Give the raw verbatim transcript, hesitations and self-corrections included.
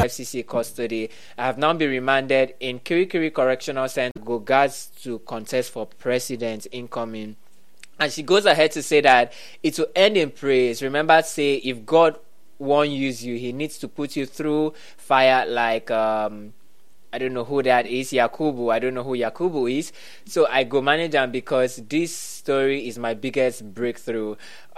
F C C custody. I have now been remanded in Kirikiri Correctional Center. Go guards to contest for president incoming. And she goes ahead to say that it will end in praise. Remember, say if God won't use you, he needs to put you through fire like um I don't know who that is, Yakubu. I don't know who Yakubu is. So I go manage them because this story is my biggest breakthrough.